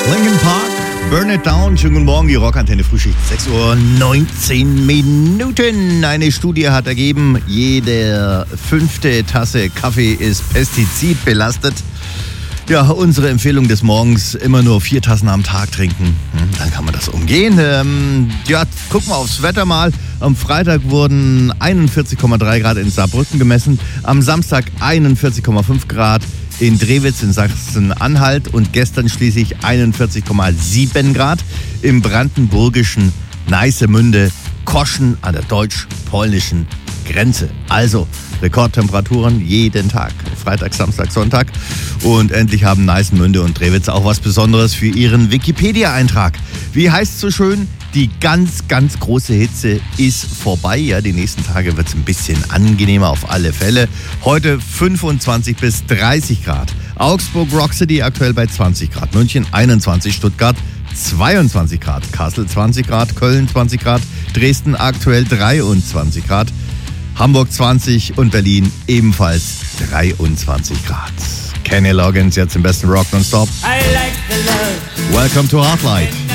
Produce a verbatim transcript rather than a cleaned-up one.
Linkin Park, Burn It Down. Schönen guten Morgen, die Rockantenne Frühschicht. sechs Uhr neunzehn Minuten. Eine Studie hat ergeben, jede fünfte Tasse Kaffee ist pestizidbelastet. Ja, unsere Empfehlung des Morgens, immer nur vier Tassen am Tag trinken. Hm, dann kann man das umgehen. Ähm, ja, gucken wir aufs Wetter mal. Am Freitag wurden einundvierzig Komma drei Grad in Saarbrücken gemessen. Am Samstag einundvierzig Komma fünf Grad in Drewitz in Sachsen-Anhalt. Und gestern schließlich einundvierzig Komma sieben Grad im brandenburgischen Neissemünde, Koschen an der deutsch-polnischen Grenze. Also Rekordtemperaturen jeden Tag. Freitag, Samstag, Sonntag. Und endlich haben Neissemünde und Drewitz auch was Besonderes für ihren Wikipedia-Eintrag. Wie heißt es so schön? Die ganz, ganz große Hitze ist vorbei. Ja, die nächsten Tage wird es ein bisschen angenehmer auf alle Fälle. Heute fünfundzwanzig bis dreißig Grad. Augsburg, Rock City aktuell bei zwanzig Grad. München einundzwanzig, Stuttgart zweiundzwanzig Grad. Kassel zwanzig Grad, Köln zwanzig Grad, Dresden aktuell dreiundzwanzig Grad. Hamburg zwanzig und Berlin ebenfalls dreiundzwanzig Grad. Kenny Loggins jetzt im besten Rock nonstop. I like the love. Welcome to Heartlight.